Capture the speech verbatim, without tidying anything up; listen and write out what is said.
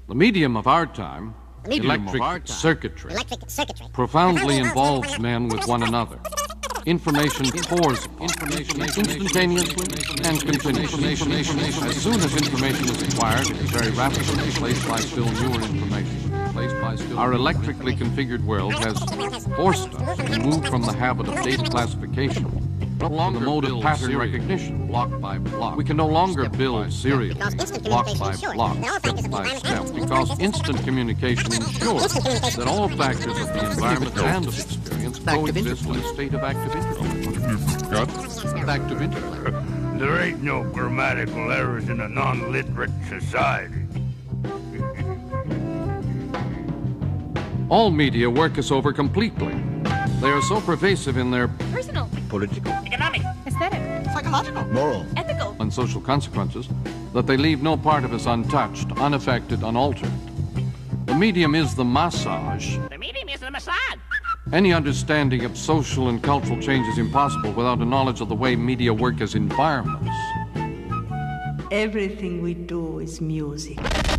The medium of our time, electric, our time. Circuitry, Electric circuitry. profoundly involves men with one another. Information pours information instantaneously and continuously. As soon as information is acquired, it is very rapidly replaced by still newer information. Our electrically configured world has forced us to move from the habit of data classification to the mode of pattern recognition, block by block. We can no longer build serially, block by block, step by step, because instant communication ensures that all factors of the environment and of experience coexist in a state of active interest. Active interest. There ain't no grammatical errors in a non-literate society. All media work us over completely. They are so pervasive in their personal, political, economic, aesthetic, psychological, moral, ethical, and social consequences that they leave no part of us untouched, unaffected, unaltered. The medium is the massage. The medium is the massage. Any understanding of social and cultural change is impossible without a knowledge of the way media work as environments. Everything we do is music.